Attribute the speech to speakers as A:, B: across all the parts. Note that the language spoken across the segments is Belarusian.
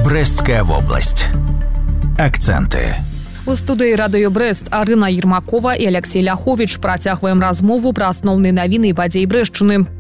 A: Брестская область. Акценты.
B: У студыі радыё Брэст Арына Ермакова і Алексей Ляховіч працягваем размову пра асноўныя навіны і падзеі Брэшчыны.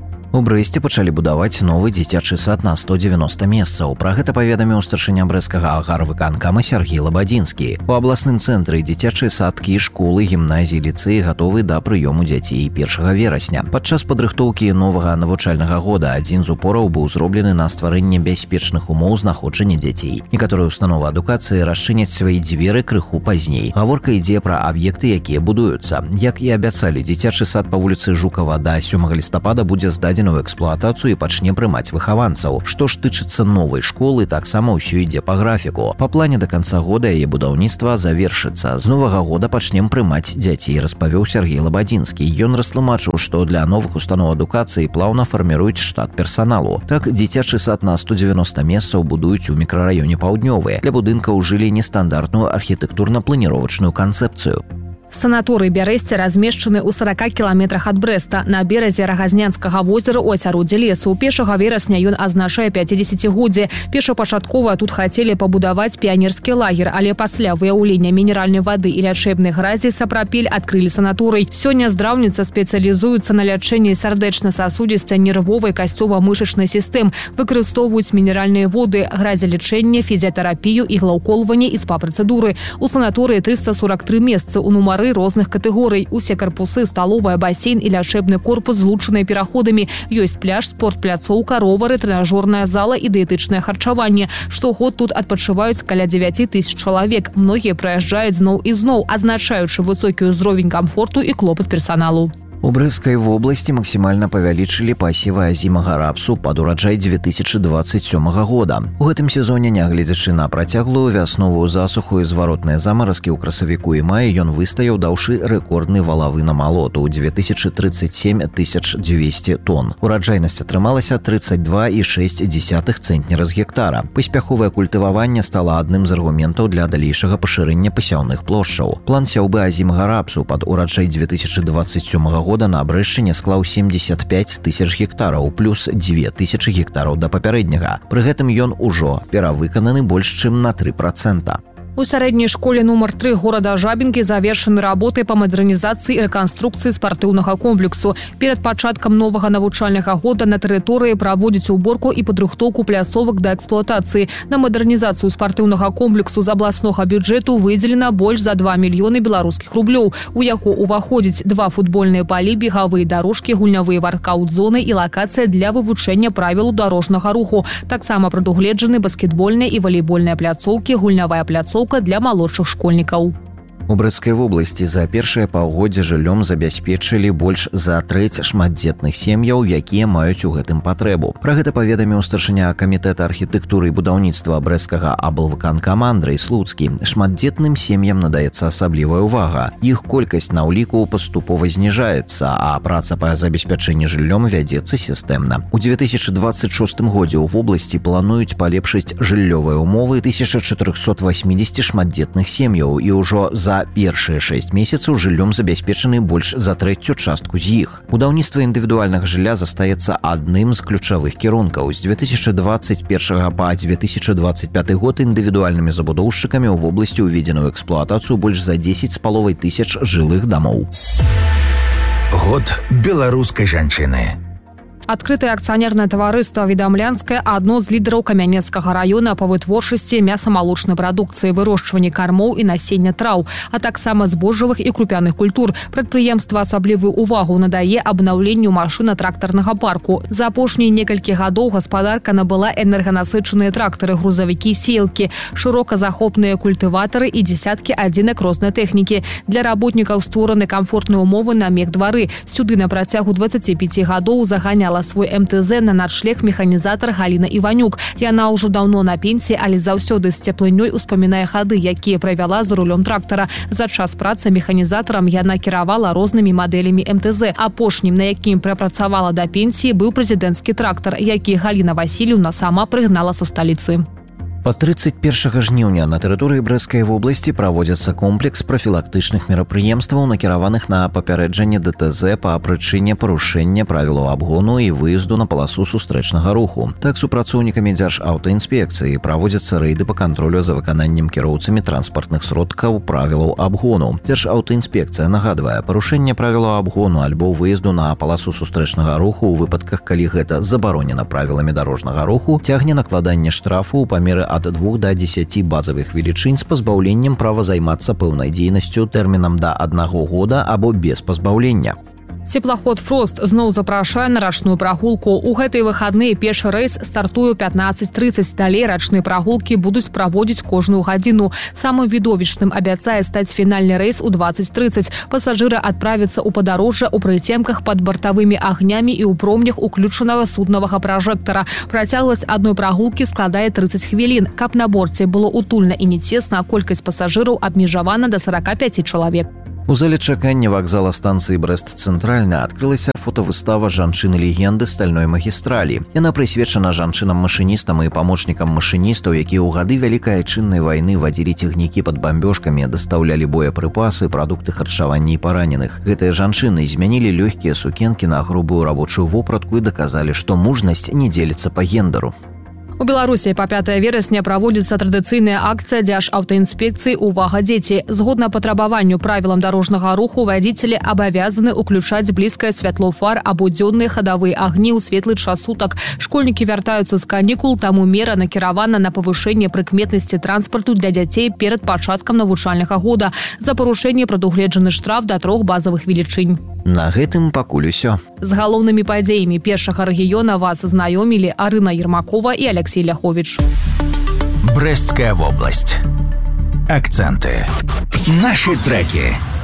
C: У Брэсце пачалі будаваць новы дзіцячы сад на 190 месцаў. Пра гэта паведаміў старшыня брэсцкага агарвыканкама Сергей Лабадзінскі. У абласным цэнтры дзіцячыя садкі, школы, гімназіі, ліцэі гатовы да прыёму дзяцей 1 верасня. Падчас падрыхтоўкі новага навучальнага года адзін з упораў быў зроблены на стварэнне бяспечных умоў знаходжання дзяцей. Некаторыя установы адукацыі расчыняць свае дзверы крыху пазней. Гаворка ідзе пра аб'екты, якія будуюцца. Як і абяцалі, дзіцячы сад па вуліцы Жукава да 7 лістапада будзе здадзены ў эксплуатацыю і пачне прымаць выхаванцаў. Што ж тычыцца новай школы, таксама ўсё ідзе па графіку. Па плане да канца года яе будаўніцтва завершыцца. З новага года пачнем прымаць дзяцей, распавёў Сергей Лабадзінскі. Ён растлумачыў, што для новых устаноў адукацыі плаўна фарміруюць штат персаналу. Так, дзіцячы сад на 190 месцаў будуюць у мікрараёне Паўднёвы. Для будынка ўжылі нестандартную архітэктурна-планіровачную канцэпцыю.
B: Санаторый Бярэсце размешчаны ў 40 кіламетрах ад Брэста на беразе Рагазнянскага возера ў ацяроддзе лесу. 1 верасня ён азначае 50-годдзе. Першапачаткова тут хацелі пабудаваць піянерскі лагер, але пасля выяўлення мінеральнай вады і лячэбнай гразі Сапрапель адкрылі санаторый. Сёння здраўніца спецыялізуецца на лячэнні сардэчна-сасудзістай, нервовай, касцёва-мышачнай сістэм. Выкарыстоўваюць мінеральныя воды, гразелячэнне, фізіятэрапію, іглаўколванне і спа-працэдуры. У санаторыі 343 месцы у нумары розных катэгорый. Усе карпусы, сталовая, басейн і лячэбны корпус злучаныя пераходамі. Ёсць пляж, спортпляцоўка, ровары, трэнажорная зала і дыетычнае харчаванне. Штогод тут адпачываюць каля 9 тысяч чалавек. Многія прыязджаюць зноў і зноў, азначаючы высокі ўзровень камфорту і клопат персаналу.
C: У Брэсцкай вобласці максімальна павялічылі пасевы азімага рапсу пад ураджай 2027 года. У гэтым сезоне, нягледзячы на працяглую вясновую засуху і зваротныя замаразкі ў красавіку і маі, ён выстаяў, даўшы рэкордны валавы на малоту ў 2037 200 тонн. Ураджайнасць атрымалася 32,6 цэнтнера з гектара. Паспяховае культываванне стала адным з аргументаў для далейшага пашырэння пасяўных плошчаў. План сяўбы азімага рапсу пад ураджай 2027 года на Брэшчыне склаў 75 тысяч гектараў, плюс 2 тысячы гектараў да папярэдняга. Пры гэтым ён ужо перавыкананы больш чым на 3%.
B: У сярэдняй школе нумар 3 горада Жабінкі завершаны работы па мадэрнізацыі і рэканструкцыі спартыўнага комплексу. Перад пачаткам новага навучальнага года на тэрыторыі праводзіць уборку і падрыхтоўку пляцовак да эксплуатацыі. На мадэрнізацыю спартыўнага комплексу з абласнога бюджэту выдзелена больш за 2 мільёны беларускіх рублёў. У яго ўваходзіць 2 футбольныя палі, бегавыя дарожкі, гульнявыя варкаут-зоны і лакацыя для вывучэння правілаў дарожнага руху. Таксама прадугледжаны баскетбольныя і валейбольныя пляцоўкі, гульнявая пляцоўка для малодшых школьнікаў.
C: У Брэсцкай вобласці за першае паўгоддзе жыллём забяспечылі больш за трэць шматдзетных сем'яў, якія маюць у гэтым патрэбу. Пра гэта паведаміў старшыня камітэта архітэктуры і будаўніцтва брэсцкага аблвыканкама Андрэй Слуцкі. Шматдзетным сем'ям надаецца асаблівая ўвага. Іх колькасць на ўліку паступова зніжаецца, а праца па забеспячэнні жыллём вядзецца сістэмна. У 2026 годзе ў вобласці плануюць палепшыць жыллёвыя ўмовы 1480 шматдзетных сем'яў, і ўжо за першыя 6 месяцаў жыллём забяспечаны больш за трэцюю частку з іх. Будаўніцтва індывідуальнага жылля застаецца адным з ключавых кірункаў. З 2021 па 2025 год індывідуальнымі забудоўшчыкамі ў вобласці ўведзена ў эксплуатацыю больш за 10,5 тысяч жылых дамоў.
A: Год беларускай жанчыны.
B: Адкрытае акцыянернае таварыства «Відамлянскае» адно з лідараў Камянецкага раёна па вытворчасці мяса-малочнай прадукцыі, вырошчванні кармоў і насення траў, а таксама збожжавых і крупяных культур. Прадпрыемства асаблівую ўвагу надае абнаўленню машына-трактарнага парку. За апошнія некалькі гадоў гаспадарка набыла энерганасычаныя трактары, грузавікі, сеялкі, шырока захопныя культыватары і дзесяткі адзінак рознай тэхнікі. Для работнікаў створаны камфортныя ўмовы на мехдвары. Сюды на працягу 25 гадоў заганяла свой МТЗ на надшлег механізатар Галіна Іванюк. Яна ўжо даўно на пенсіі, але заўсёды з цеплынёй успамінае хады, якія правяла за рулём трактара. За час працы механізатарам яна кіравала рознымі мадэлямі МТЗ. Апошнім, на якім прапрацавала да пенсіі, быў прэзідэнцкі трактар, які Галіна Васильевна сама прыгнала са сталіцы.
C: Па 31 жніўня на тэрыторыі Брэсцкай вобласці праводзіцца комплекс прафілактычных мерапрыемстваў, накіраваных на папярэджанне ДТЗ па прычыне парушэння правілаў абгону і выезду на паласу сустрэчнага руху. Так, супрацоўнікамі Дзяржаўтаінспекцыі праводзяцца рэйды па кантролю за выкананнем кіроўцамі транспартных сродкаў правілаў абгону. Дзяржаўтаінспекцыя нагадвае, парушэнне правілаў абгону альбо выезду на паласу сустрэчнага руху ў выпадках, калі гэта забаронена правіламі дарожнага руху, цягне накладанне штрафу ў памеры ад 2 до 10 базавых велічынь з пазбаўленнем права займацца пэўнай дзейнасцю тэрмінам да 1 года або без пазбаўлення.
B: Теплоход «Фрост» зноў запрашае на рачную прагулку. У гэтыя выхадныя першы рэйс стартуе 15:30. Далей рачныя прагулкі будуць праводзіць кожную гадзіну. Самым відовішчным абяцае стаць фінальны рэйс у 20:30. Пасажыры адправяцца ў падарожжа ў прыцемках пад бартавымі агнямі і ў промнях уключанага суднавага пражэктара. Працягласць адной прагулкі складае 30 хвілін. Каб на борце было утульна і не цесна, колькасць пасажыраў абмежавана да 45 чалавек.
C: У зале чакання вакзала станцыі Брэст-Цэнтральна адкрылася фотавыстава жанчыны-легенды стальной магістралі. Яна прысвечана жанчынам-машыністам і памочнікам машыністаў, якія ў гады Вялікай Айчыннай вайны вадзілі цягнікі пад бамбёжкамі, дастаўлялі боепрыпасы, прадукты харчавання і параненых. Гэтыя жанчыны змянілі лёгкія сукенкі на грубую рабочую вопратку і даказалі, што мужнасць не дзеліцца па гендеру.
B: У Беларусі па 5 верасня праводзіцца традыцыйная акцыя Дзяржаўтаінспекцыі «Увага, дзеці». Згодна патрабаванню правілам дарожнага руху, вадзіцелі абавязаны ўключаць блізкае святло фар або дзённыя хадавыя агні ў светлы час сутак. Школьнікі вяртаюцца з канікул, таму мера накіравана на павышэнне прыкметнасці транспарту для дзяцей перад пачаткам навучальнага года. За парушэнне прадугледжаны штраф да 3 базавых велічынь.
C: На гэтым пакуль усё.
B: З галоўнымі падзеямі першага рэгіёна вас знаёмілі Арына Ермакова і Алексей Ляхович.
A: Брэсцкая вобласць. Акценты. Наши треки.